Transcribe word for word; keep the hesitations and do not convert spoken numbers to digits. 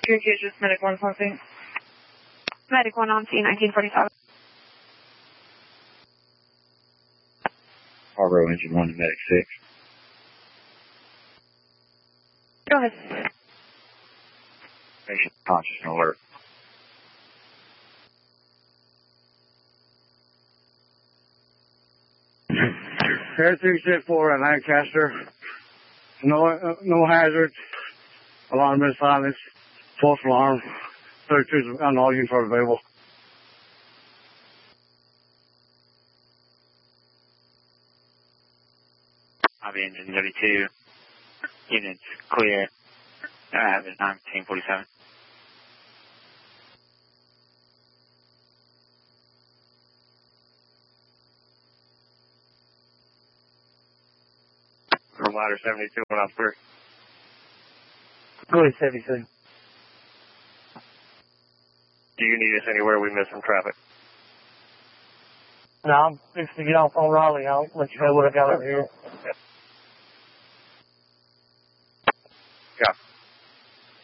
Communications, Medic one something. Medic one on scene, nineteen forty-seven. Harbor engine one to Medic six. Go ahead. Patient conscious and alert. Air three six four at Lancaster. No, uh, no hazards. Alarm is silence. False alarm. thirty-two on all units are available. Copy engine W two. Units clear. I have it nineteen forty-seven. Ladder seventy-two, one off clear. Go ahead, seventy-two. Do you need us anywhere we miss some traffic? No, I'm fixing to get off on Raleigh. I'll let you know what I got up here. Yeah.